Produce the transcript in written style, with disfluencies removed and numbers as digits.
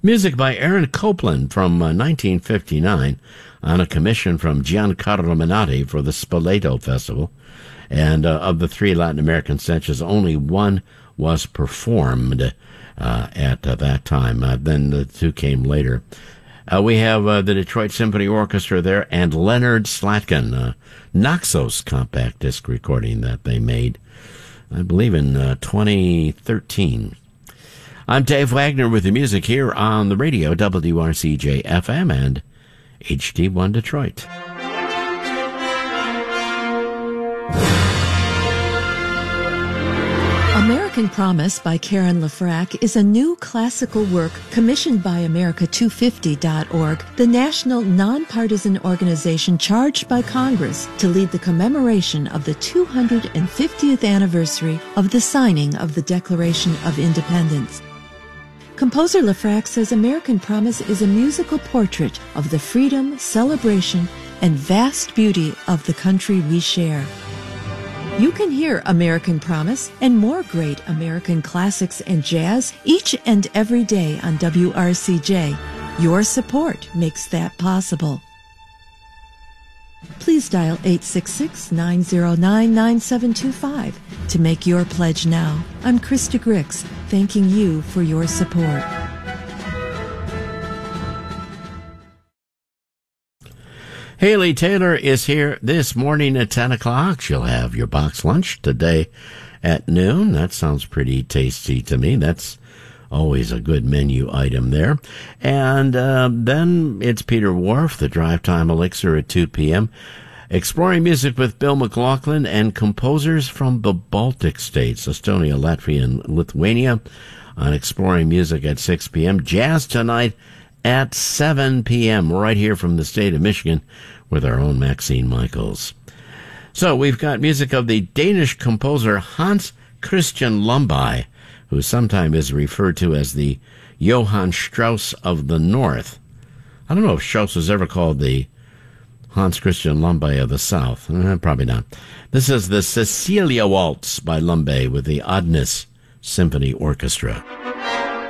Music by Aaron Copland from 1959 on a commission from Giancarlo Menotti for the Spoleto Festival. And of the three Latin American sketches, only one was performed at that time. Then the two came later. We have the Detroit Symphony Orchestra there and Leonard Slatkin, Naxos compact disc recording that they made, I believe, in 2013. I'm Dave Wagner with the music here on the radio, WRCJ FM and HD1 Detroit. American Promise by Karen LaFrac is a new classical work commissioned by America250.org, the national nonpartisan organization charged by Congress to lead the commemoration of the 250th anniversary of the signing of the Declaration of Independence. Composer LaFrac says American Promise is a musical portrait of the freedom, celebration, and vast beauty of the country we share. You can hear American Promise and more great American classics and jazz each and every day on WRCJ. Your support makes that possible. Please dial 866-909-9725 to make your pledge now. I'm Krista Grix, thanking you for your support. Haley Taylor is here this morning at 10 o'clock. She'll have your box lunch today at noon. That sounds pretty tasty to me. That's always a good menu item there. And then it's Peter Wharf, the Drive Time Elixir at 2 p.m., exploring music with Bill McLaughlin and composers from the Baltic states, Estonia, Latvia, and Lithuania, on Exploring Music at 6 p.m. Jazz tonight at 7 p.m. right here from the state of Michigan with our own Maxine Michaels. So we've got music of the Danish composer Hans Christian Lundbye, who sometimes is referred to as the Johann Strauss of the North. I don't know if Strauss was ever called the Hans Christian Lundbye of the South. Probably not. This is the Cecilia Waltz by Lundbye with the Odness Symphony Orchestra.